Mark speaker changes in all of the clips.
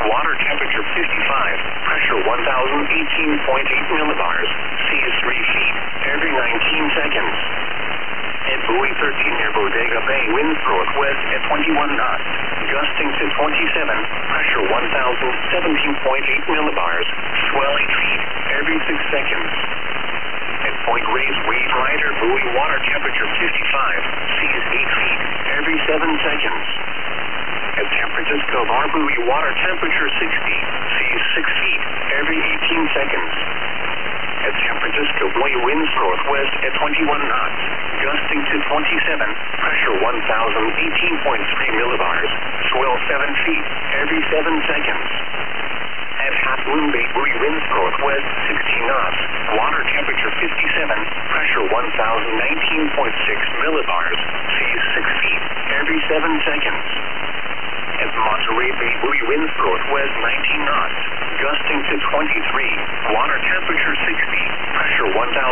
Speaker 1: water temperature 55, pressure 1018.8 millibars, seas 3 feet every 19 seconds. At buoy 13 near Bodega Bay, winds northwest at 21 knots, gusting to 27, pressure 1017.8 millibars, swell 8 feet every 6 seconds. At Point Reyes, wave rider, buoy water temperature 55, seas 8 feet every 7 seconds. At San Francisco Bar, buoy water temperature 60, seas 6 feet every 18 seconds. At San Francisco buoy, winds northwest at 21 knots, gusting to 27, pressure 1018.3 millibars, swell 7 feet every 7 seconds. At Half Moon Bay, buoy, winds northwest 16 knots, water temperature 57, pressure 1019.6 millibars, seas 6 feet every 7 seconds. At Monterey Bay, buoy, winds northwest 19 knots, gusting to 23, water temperature 60, pressure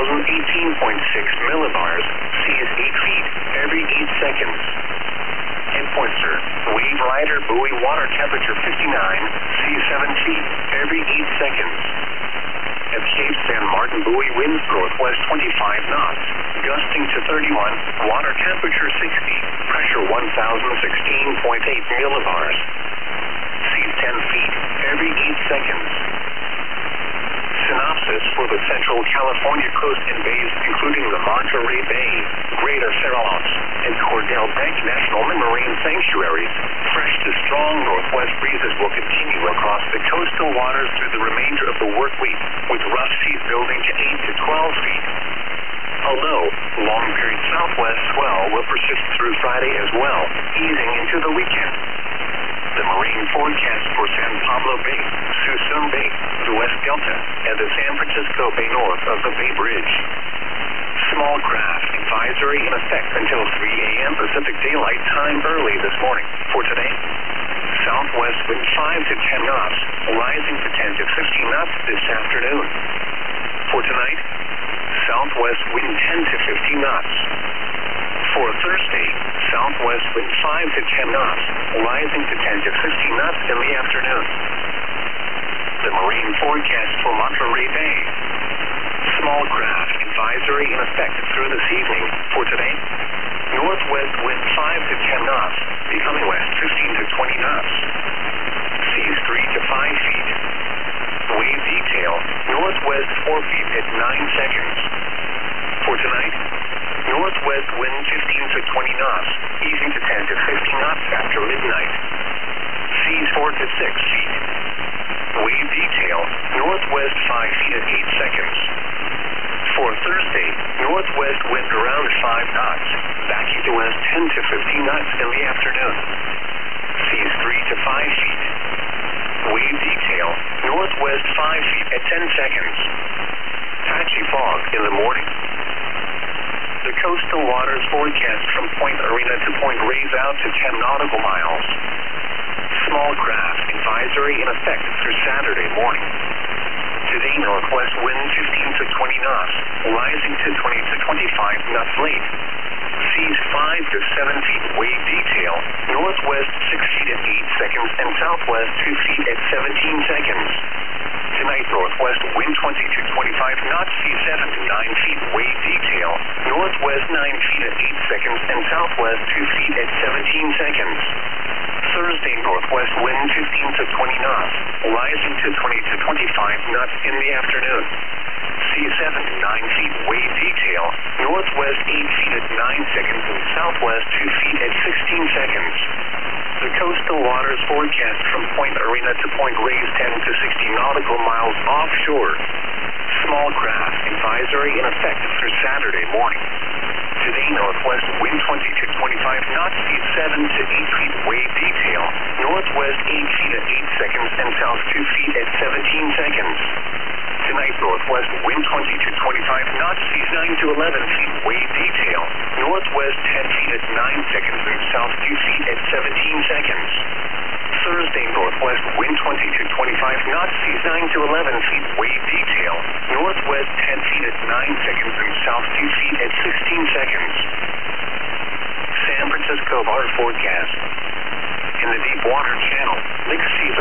Speaker 1: 1018.6 millibars, seas 8 feet every 8 seconds. At Point Sur, wave rider, buoy, water temperature 59, seas 7 feet every 8 seconds. At Cape San Martin, buoy, winds northwest 25 knots, gusting to 31, water temperature 60, pressure 1016.8 millibars, seas 10 feet every 8 seconds. Synopsis for the Central California coast and bays, including the Monterey Bay, Greater Farallones, and Cordell Bank National Marine Sanctuaries. Fresh to strong northwest breezes will continue across the coastal waters through the remainder of the work week, with rough seas building to 8 to 12 feet. Although long-period southwest swell will persist through Friday as well, easing into the weekend. The marine forecast for San Pablo Bay, Suisun Bay, the West Delta, and the San Francisco Bay north of the Bay Bridge. Small craft advisory in effect until 3 a.m. Pacific Daylight Time early this morning. For today, southwest wind 5 to 10 knots, rising to 10 to 15 knots this afternoon. For tonight, southwest wind 10 to 15 knots. For Thursday, southwest wind 5 to 10 knots, rising to 10 to 15 knots in the afternoon. The marine forecast for Monterey Bay. Small craft advisory in effect through this evening. For today, northwest wind 5 to 10 knots, becoming west 15 to 20 knots. Seas 3 to 5 feet. Wave detail, northwest 4 feet at 9 seconds. For tonight, northwest wind 15 to 20 knots, easing to 10 to 15 knots after midnight. Seas 4 to 6 feet. Wave detail, northwest 5 feet at 8 seconds. For Thursday, northwest wind around 5 knots, backing to west 10 to 15 knots in the afternoon. Seas 3 to 5 feet. Wave detail, northwest 5 feet at 10 seconds. Patchy fog in the morning. The coastal waters forecast from Point Arena to Point Reyes out to 10 nautical miles. Small craft advisory in effect through Saturday morning. Today, northwest wind 15 to 20 knots, rising to 20 to 25 knots late. Seas 5 to 7 feet. Wave detail, northwest 6 feet at 8 seconds and southwest 2 feet at 17 seconds. Tonight, northwest wind 20 to 25 knots, seas 7 to 9 feet. Wave detail, northwest 9 feet at 8 seconds and southwest 2 feet at 17 seconds. Thursday, northwest wind 15 to 20 knots, rising to 20 to 25 knots in the afternoon. Seas 7 to 9 feet. Wave detail, northwest 8 feet at 9 seconds and southwest 2 feet at 16 seconds. The coastal waters forecast from Point Arena to Point Reyes 10 to 60 nautical miles offshore. Small craft advisory in effect through Saturday morning. Today, northwest wind 20 to 25 knots, seas 7 to 8 feet. Wave detail, northwest 8 feet at 8 seconds and south 2 feet at 17 seconds. Tonight, northwest wind 20 to 25 knots, seas 9 to 11 feet. Wave detail, northwest 10 feet at 9 seconds and south 2 feet at 17 seconds. Thursday, northwest wind 20 to 25 knots, seas 9 to 11 feet. Wave detail, northwest 10 feet at 9 seconds and south 2 feet at 16 seconds. San Francisco Bar forecast. In the deep water channel, mixed seas